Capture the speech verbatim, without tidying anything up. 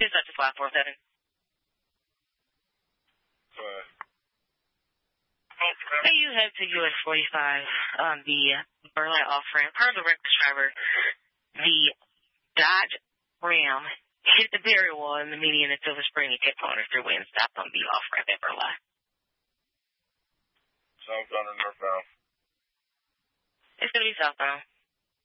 Just up to five four seven. Fine. Hey, you head to U S forty-five on the Burleigh off-ramp. Per the record driver, the Dodge Ram hit the barrier wall in the median at Silver Spring and kept on her through and stopped on the off-ramp at Burleigh. Southbound or northbound? It's going to be southbound.